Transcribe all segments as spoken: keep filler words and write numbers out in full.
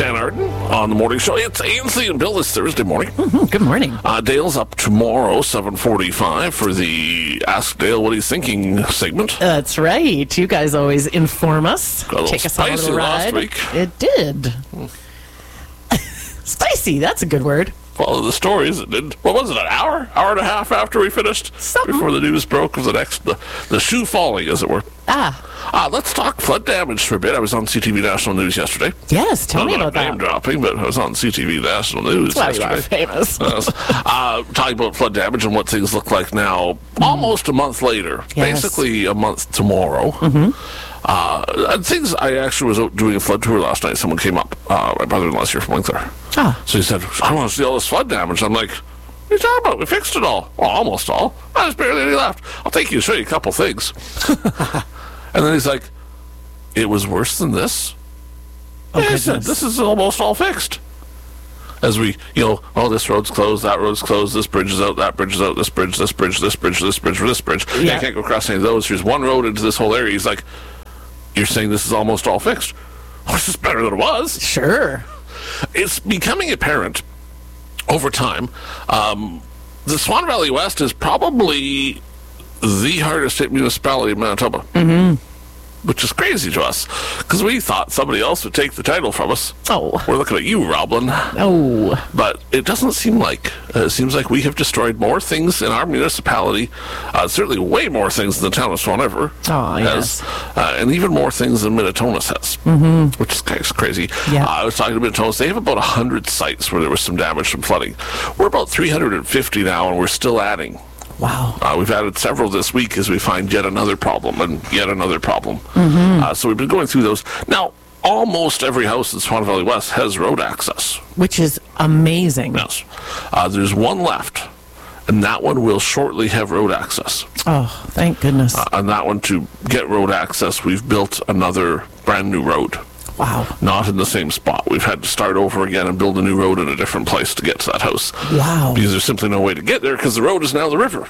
Jan Arden on the morning show. It's Ainsley and Bill this Thursday morning. Mm-hmm. Good morning. Uh, Dale's up tomorrow, seven forty-five, for the Ask Dale What He's Thinking segment. That's right. You guys always inform us. Got a little Take us on a spicy little last ride. week. It did. Spicy. That's a good word. Follow the stories. It did, what was it, an hour? Hour and a half after we finished? Something. Before the news broke of the next, the, the shoe falling, as it were. Ah. Uh, let's talk flood damage for a bit. I was on C T V National News yesterday. Yes. Tell I'm me not about name that. dropping, but I was on C T V National News That's why you yesterday. are famous. Yes. uh, talking about flood damage and what things look like now, almost a month later, Yes. basically a month tomorrow. Mm-hmm. Uh, and things, I actually was out doing a flood tour last night. Someone came up, uh, my brother-in-law's here from Winkler. Ah. So he said, I want to see all this flood damage. I'm like, what are you talking about? We fixed it all. Well, almost all. There's barely any left. I'll take you to show you a couple things. And then he's like, it was worse than this? Oh, Yeah, he said, goodness. this is almost all fixed. As we, you know, oh, this road's closed, that road's closed, this bridge is out, that bridge is out, this bridge, this bridge, this bridge, this bridge, this bridge. Yeah. Yeah. I can't go across any of those. Here's one road into this whole area. He's like, you're saying this is almost all fixed? Well, this is better than it was. Sure. It's becoming apparent over time. Um, the Swan Valley West is probably the hardest hit municipality in Manitoba. Mm-hmm. Which is crazy to us, because we thought somebody else would take the title from us. Oh. We're looking at you, Roblin. Oh. But it doesn't seem like. Uh, it seems like we have destroyed more things in our municipality, uh, certainly way more things than the town of Swan ever Oh, has, yes. uh, and even more things than Minnetonka's has, mm-hmm. which is kind of crazy. Yeah. Uh, I was talking to Minnetonka's. They have about one hundred sites where there was some damage from flooding. We're about three hundred fifty now, and we're still adding. Wow. Uh, we've added several this week as we find yet another problem and yet another problem. Mm-hmm. Uh, so we've been going through those. Now, almost every house in Swan Valley West has road access. Which is amazing. Yes. Uh, there's one left, and that one will shortly have road access. Oh, thank goodness. Uh, and that one, to get road access, we've built another brand new road. Wow. Not in the same spot. We've had to start over again and build a new road in a different place to get to that house. Wow. Because there's simply no way to get there because the road is now the river.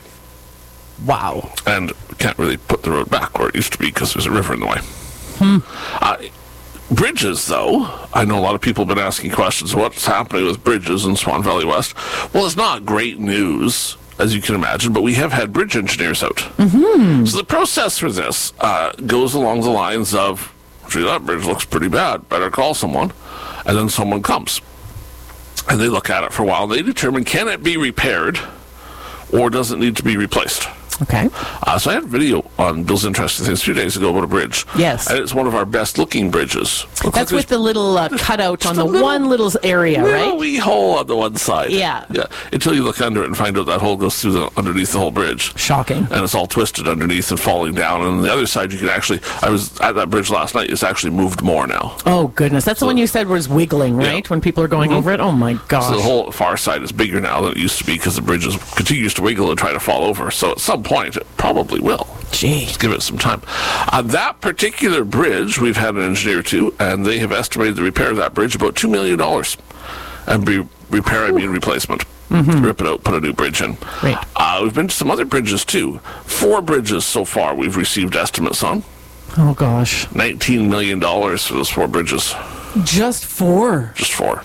Wow. And we can't really put the road back where it used to be because there's a river in the way. Hmm. Uh, bridges, though, I know a lot of people have been asking questions. What's happening with bridges in Swan Valley West? Well, it's not great news, as you can imagine, but we have had bridge engineers out. Mm-hmm. So the process for this uh, goes along the lines of, gee, that bridge looks pretty bad, better call someone. And then someone comes. And they look at it for a while. They determine, can it be repaired or does it need to be replaced? Okay. Uh, so I had a video on Bill's Interesting Things two days ago about a bridge. Yes. And it's one of our best-looking bridges. Looks That's like with the little uh, cutout just on a the little- one little area, little right? wee hole on the one side. Yeah. Yeah. Until you look under it and find out that hole goes through the underneath the whole bridge. Shocking. And it's all twisted underneath and falling down. And on the other side, you can actually... I was at that bridge last night. It's actually moved more now. Oh, goodness. That's the one you said was wiggling, right? Yeah. When people are going over it? Oh, my gosh. So the whole far side is bigger now than it used to be because the bridge is, continues to wiggle and try to fall over. So at some point, it probably will. Gee. Just give it some time. Uh, that particular bridge, we've had an engineer to, and they have estimated the repair of that bridge about two million dollars. And be repair, I mean replacement. Mm-hmm. Rip it out, put a new bridge in. Great. Uh, we've been to some other bridges too. Four bridges so far we've received estimates on. Oh, gosh. nineteen million dollars for those four bridges. Just four. Just four.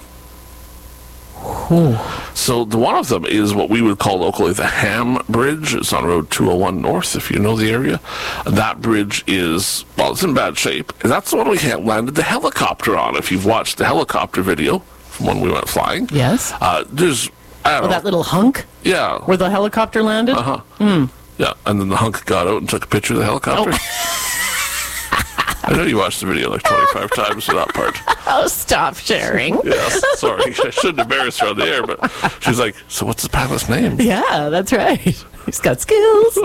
Ooh. So the one of them is what we would call locally the Ham Bridge. It's on Road two oh one North, if you know the area. That bridge is, well, it's in bad shape. And that's the one we landed the helicopter on, if you've watched the helicopter video from when we went flying. Yes. Uh, there's, I don't Oh, know. that little hunk Yeah. where the helicopter landed? Uh-huh. Mm. Yeah, and then the hunk got out and took a picture of the helicopter. Oh. I know you watched the video like twenty-five times for that part. Oh, stop sharing. Yes, sorry. I shouldn't embarrass her on the air, but she's like, so what's the pilot's name? Yeah, that's right. He's got skills.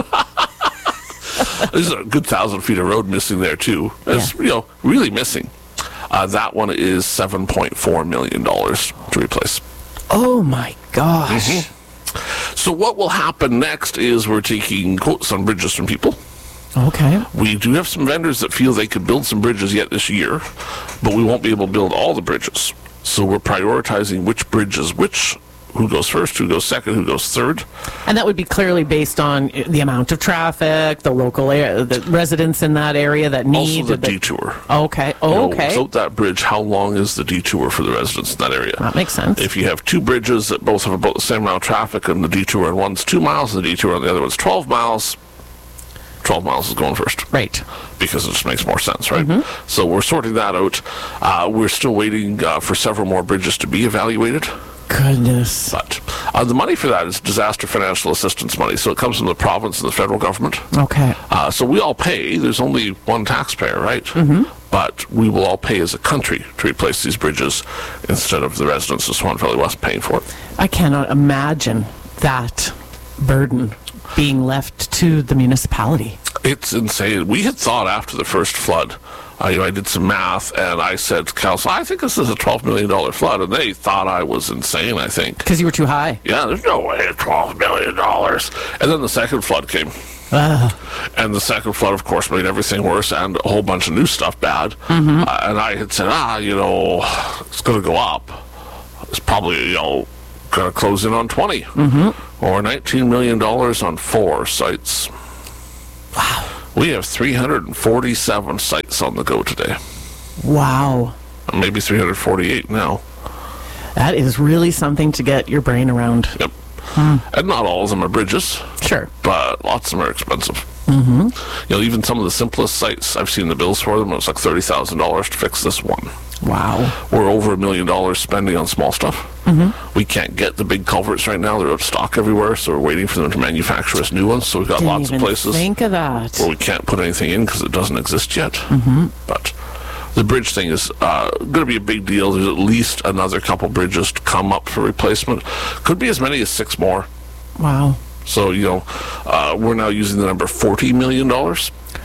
There's a good thousand feet of road missing there, too. It's, you know, really missing. Uh, that one is seven point four million dollars to replace. Oh, my gosh. Mm-hmm. So what will happen next is we're taking quotes on bridges from people. Okay. We do have some vendors that feel they could build some bridges yet this year, but we won't be able to build all the bridges. So we're prioritizing which bridges which who goes first, who goes second, who goes third. And that would be clearly based on the amount of traffic, the local area, the residents in that area that need Also the detour. Okay. You know, Okay. without that bridge, how long is the detour for the residents in that area? That makes sense. If you have two bridges that both have about the same amount of traffic, and the detour on one's two miles, and the detour on the other one's twelve miles, twelve miles is going first. Right. Because it just makes more sense, right? So we're sorting that out. Uh, we're still waiting uh, for several more bridges to be evaluated. Goodness. But uh, the money for that is disaster financial assistance money. So it comes from the province and the federal government. Okay. Uh, so we all pay. There's only one taxpayer, right? Mm-hmm. But we will all pay as a country to replace these bridges instead of the residents of Swan Valley West paying for it. I cannot imagine that burden being left to the municipality. It's insane. We had thought after the first flood, uh, you know, I did some math, and I said to council, I think this is a twelve million dollars flood, and they thought I was insane, I think. Because you were too high. Yeah, there's no way it's twelve million dollars. And then the second flood came. Uh, And the second flood, of course, made everything worse and a whole bunch of new stuff bad. Mm-hmm. Uh, and I had said, ah, you know, it's going to go up. It's probably, you know, going to close in on twenty. Mm-hmm. Or nineteen million dollars on four sites. wow. We have three hundred forty-seven sites on the go today. Wow. Maybe three hundred forty-eight now. That is really something to get your brain around. Yep. And not all of them are bridges, Sure. but lots of them are expensive. Mm-hmm. You know, even some of the simplest sites, I've seen the bills for them. It was like thirty thousand dollars to fix this one. Wow. We're over a million dollars spending on small stuff. Mm-hmm. We can't get the big culverts right now. They're out of stock everywhere, so we're waiting for them to manufacture us new ones. So we've got Didn't lots of even places think of that. where we can't put anything in because it doesn't exist yet. Mm-hmm. But the bridge thing is uh, going to be a big deal. There's at least another couple bridges to come up for replacement. Could be as many as six more. Wow. So, you know, uh, we're now using the number forty million dollars.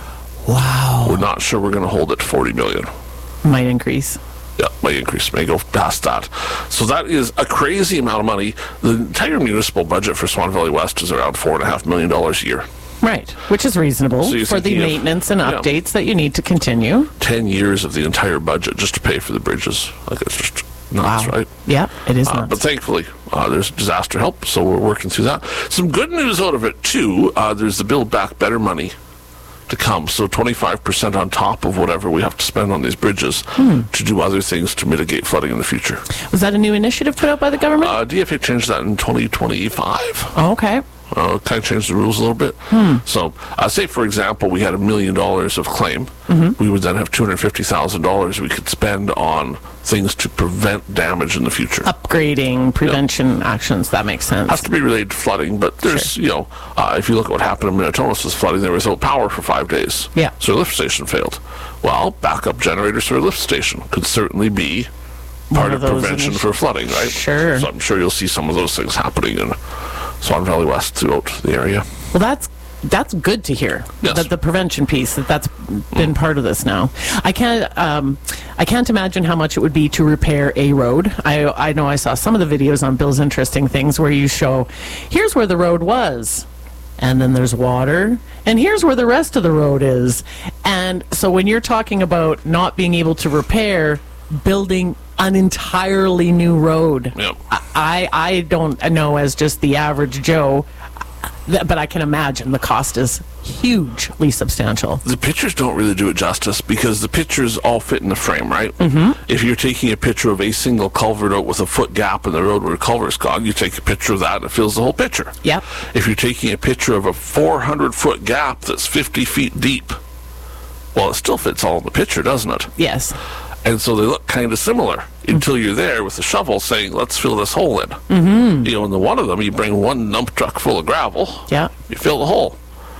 Wow. We're not sure we're going to hold it forty million dollars. Might increase. Yeah, may increase, may go past that. So that is a crazy amount of money. The entire municipal budget for Swan Valley West is around four and a half million dollars a year. Right. Which is reasonable So you're for the thinking of- maintenance and yeah. updates that you need to continue. Ten years of the entire budget just to pay for the bridges. Like, it's just nuts, right? Yeah, it is Uh, nuts. but thankfully, uh, there's disaster help, so we're working through that. Some good news out of it, too. Uh, there's the Build Back Better money to come. So twenty-five percent on top of whatever we have to spend on these bridges Hmm. to do other things to mitigate flooding in the future. Was that a new initiative put out by the government? Uh, D F A changed that in twenty twenty-five. oh, okay. Uh, kind of changed the rules a little bit. So, uh, say for example, we had a million dollars of claim. We would then have two hundred fifty thousand dollars we could spend on things to prevent damage in the future. Upgrading, prevention actions. That makes sense. Has to be related to flooding, but there's, you know, uh, if you look at what happened in Minnetonka's was flooding, they were without power for five days. Yeah. So their lift station failed. Well, backup generators for a lift station could certainly be part One of of those prevention initi- for flooding, right? Sure. So I'm sure you'll see some of those things happening in Swan Valley West throughout the area. Well, that's that's good to hear. Yes. That the prevention piece that that's been part of this now. I can't um, I can't imagine how much it would be to repair a road. I I know I saw some of the videos on Bill's Interesting Things where you show here's where the road was. And then there's water, and here's where the rest of the road is. And so when you're talking about not being able to repair, building an entirely new road, Yep. I I don't know as just the average Joe, th- but I can imagine the cost is hugely substantial. The pictures don't really do it justice because the pictures all fit in the frame, right? Mm-hmm. If you're taking a picture of a single culvert out with a foot gap in the road where a culvert's gone, you take a picture of that and it fills the whole picture. Yep. If you're taking a picture of a four hundred foot gap that's fifty feet deep, well, it still fits all in the picture, doesn't it? Yes. And so they look kind of similar until you're there with the shovel saying, let's fill this hole in. Mm-hmm. You know, in the one of them, you bring one dump truck full of gravel, Yeah. you fill the hole.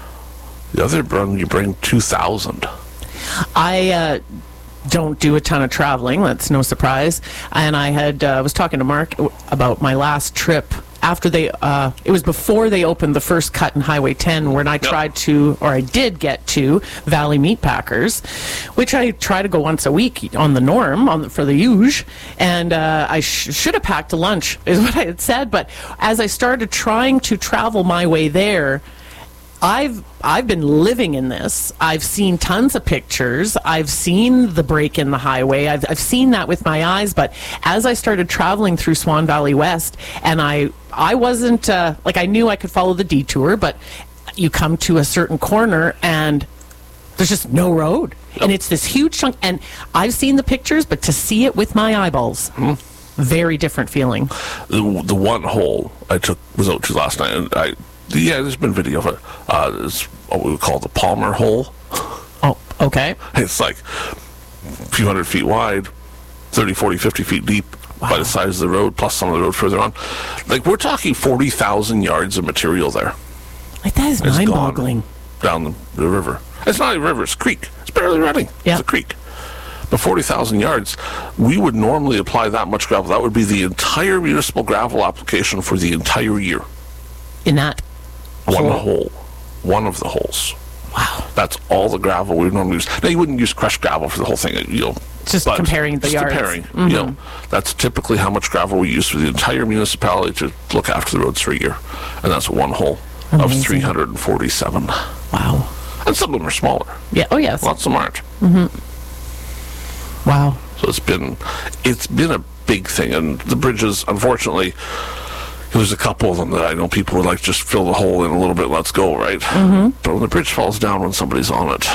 The other one, you bring two thousand. I uh, don't do a ton of traveling. That's no surprise. And I had uh, was talking to Mark about my last trip after they. Uh, it was before they opened the first cut in Highway ten, when I tried to, or I did get to Valley Meat Packers, which I try to go once a week on the norm on the, for the huge. And uh, I sh- should have packed a lunch, is what I had said. But as I started trying to travel my way there, I've I've been living in this. I've seen tons of pictures. I've seen the break in the highway. I've I've seen that with my eyes. But as I started traveling through Swan Valley West, and I I wasn't uh, like I knew I could follow the detour, but you come to a certain corner and there's just no road, yep. and it's this huge chunk. And I've seen the pictures, but to see it with my eyeballs. Mm-hmm. Very different feeling. The, the one hole I took was out to last night, and I yeah, there's been video of it. Uh, it's what we would call the Palmer hole. Oh, okay. It's like a few hundred feet wide, thirty, forty, fifty feet deep wow. by the size of the road, plus some of the road further on. Like, we're talking forty thousand yards of material there. Like, that is it's mind-boggling. Down the, the river. It's not a river, it's a creek. It's barely running. Yep. It's a creek. But forty thousand yards, we would normally apply that much gravel. That would be the entire municipal gravel application for the entire year. In that One hole? hole. One of the holes. Wow. That's all the gravel we would normally use. Now, you wouldn't use crushed gravel for the whole thing, you know. Just comparing the just yards. comparing, Mm-hmm. you know. That's typically how much gravel we use for the entire municipality to look after the roads for a year. And that's one hole Amazing. Of three hundred forty-seven. Wow. And some of them are smaller. Yeah. Oh, yes. Lots of them aren't. Mm-hmm. Wow. So it's been it's been a big thing, and the bridges, unfortunately, there's a couple of them that I know people would like just fill the hole in a little bit, let's go, right? Mm-hmm. But when the bridge falls down when somebody's on it.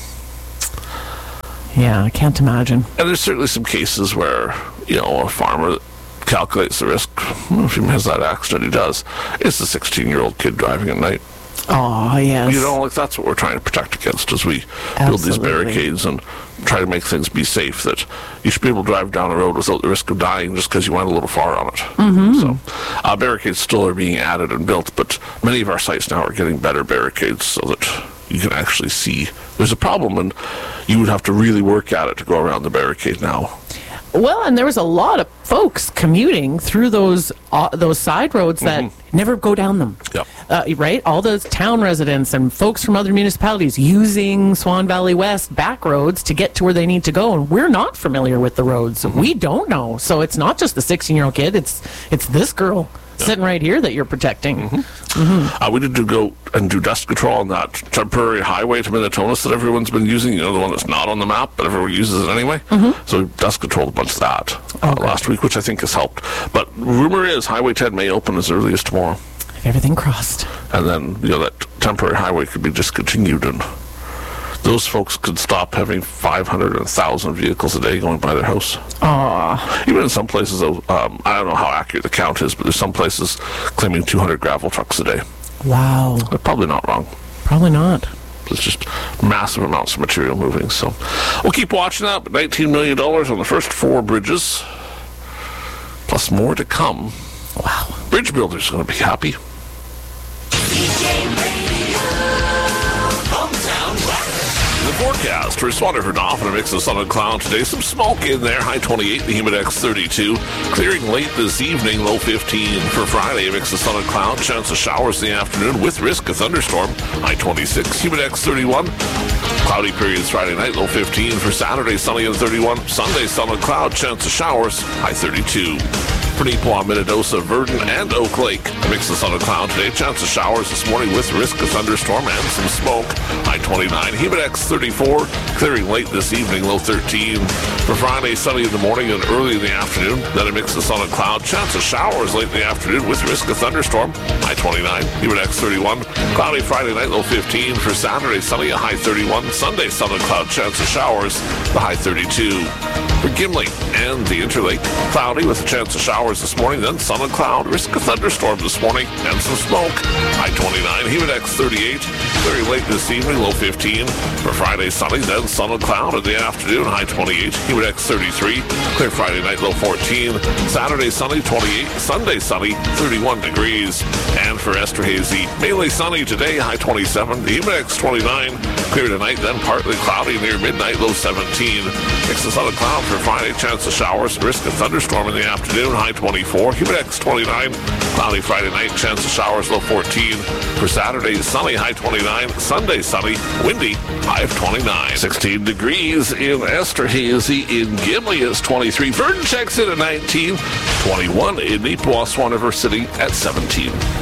Yeah, I can't imagine. And there's certainly some cases where, you know, a farmer calculates the risk. If he has that accident, he does. It's a sixteen-year-old kid driving at night. Oh, yes. You know, like, that's what we're trying to protect against as we Absolutely. build these barricades and try to make things be safe, that you should be able to drive down a road without the risk of dying just because you went a little far on it. Mm-hmm. So uh, barricades still are being added and built, but many of our sites now are getting better barricades so that you can actually see there's a problem, and you would have to really work at it to go around the barricade now. Well, and there was a lot of folks commuting through those uh, those side roads that mm-hmm. never go down them. Yep. Uh, right? All those town residents and folks from other municipalities using Swan Valley West back roads to get to where they need to go, and we're not familiar with the roads. Mm-hmm. We don't know. So it's not just the sixteen-year-old kid. It's it's this girl yep. sitting right here that you're protecting. Mm-hmm. Mm-hmm. Uh, we did to go and do dust control on that temporary highway to Minnetonka that everyone's been using, you know, the one that's not on the map, but everyone uses it anyway. Mm-hmm. So we dust controlled a bunch of that uh, okay. last week, which I think has helped. But rumor is Highway ten may open as early as tomorrow. Everything crossed. And then, you know, that temporary highway could be discontinued, and those folks could stop having five hundred and one thousand vehicles a day going by their house. Aww. Even in some places, um, I don't know how accurate the count is, but there's some places claiming two hundred gravel trucks a day. Wow. They're probably not wrong. Probably not. It's just massive amounts of material moving. So we'll keep watching that. But nineteen million dollars on the first four bridges, plus more to come. Wow. Bridge builders are going to be happy. The forecast for Swan River Dauphin, a mix of sun and cloud today. Some smoke in there, high twenty-eight, the Humidex thirty-two. Clearing late this evening, low fifteen. For Friday, a mix of sun and cloud, chance of showers in the afternoon with risk of thunderstorm, high twenty-six, Humidex thirty-one. Cloudy periods Friday night, low fifteen. For Saturday, sunny and thirty-one. Sunday, sun and cloud, chance of showers, high thirty-two. For Neepawa, Minnedosa, Verdon, and Oak Lake, a mix of sun and cloud today. Chance of showers this morning with risk of thunderstorm and some smoke. High twenty-nine. Humidex thirty-four. Clearing late this evening, low thirteen. For Friday, sunny in the morning and early in the afternoon. Then a mix of sun and cloud. Chance of showers late in the afternoon with risk of thunderstorm. High twenty-nine. Humidex thirty-one. Cloudy Friday night, low fifteen. For Saturday, sunny, a high thirty-one. Sunday, sun and cloud. Chance of showers, the high thirty-two. For Gimli and the Interlake, cloudy with a chance of showers this morning, then sun and cloud, risk of thunderstorm this morning, and some smoke. High twenty-nine, Humidex thirty-eight, very late this evening, low fifteen. For Friday, sunny, then sun and cloud in the afternoon, high twenty-eight, Humidex thirty-three. Clear Friday night, low fourteen. Saturday, sunny, twenty-eight. Sunday, sunny, thirty-one degrees. And for Esterhazy, mainly sunny today, high twenty-seven. The Humidex twenty-nine. Clear tonight, then partly cloudy near midnight, low seventeen. Mix of sun and cloud for Friday, chance of showers, risk of thunderstorm in the afternoon, high twenty-four. Humidex twenty-nine. Cloudy Friday night, chance of showers, low fourteen. For Saturday, sunny, high twenty-nine. Sunday, sunny, windy, high of twenty-nine. sixteen degrees in Esterhazy. In Gimli is twenty-three. Verdon checks in at nineteen. twenty-one in Neepawa, Swan River City at seventeen.